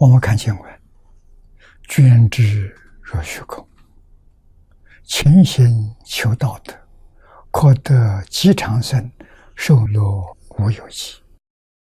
我们看经文，捐之若虚空，勤行求道德，可得极长生，寿乐无有极。